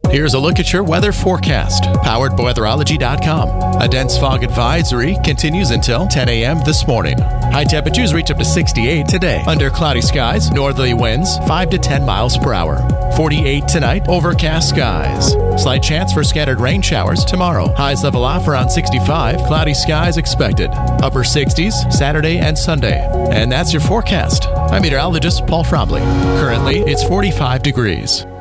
Here's a look at your weather forecast, powered by weatherology.com. A dense fog advisory continues until 10 a.m. this morning. High temperatures reach up to 68 today. Under cloudy skies, northerly winds 5 to 10 miles per hour. 48 tonight, overcast skies. Slight chance for scattered rain showers tomorrow. Highs level off around 65, cloudy skies expected. Upper 60s Saturday and Sunday. And that's your forecast. I'm meteorologist Paul Fromley. Currently, it's 45 degrees.